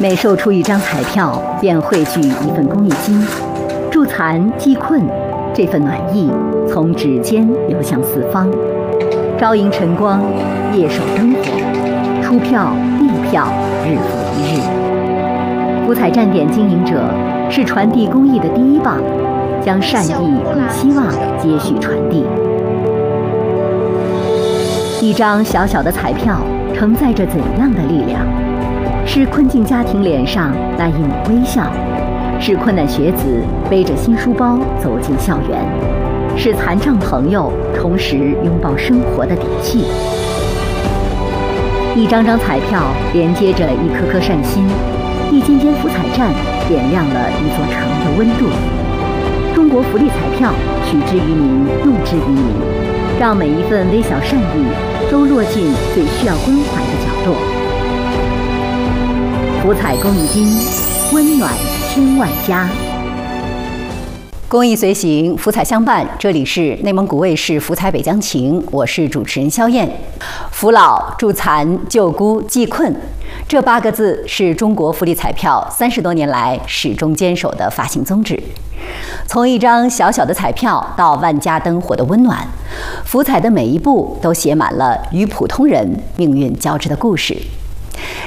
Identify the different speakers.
Speaker 1: 每售出一张彩票，便汇聚一份公益金，助残济困。这份暖意从指尖流向四方。朝迎晨光，夜守灯火，出票立票，日复一日。福彩站点经营者是传递公益的第一棒，将善意与希望接续传递。一张小小的彩票承载着怎样的力量？是困境家庭脸上那一抹微笑，是困难学子背着新书包走进校园，是残障朋友重拾拥抱生活的底气。一张张彩票连接着一颗颗善心，一间间福彩站点亮了一座城的温度。中国福利彩票，取之于民，用之于民，让每一份微小善意都落进最需要关怀的角落。福彩公益金，温暖千万家。公益随行，福彩相伴。这里是内蒙古卫视福彩北疆情，我是主持人肖燕。扶老、助残、救孤、济困，这8个字是中国福利彩票30多年来始终坚守的发行宗旨。从一张小小的彩票到万家灯火的温暖，福彩的每一步都写满了与普通人命运交织的故事。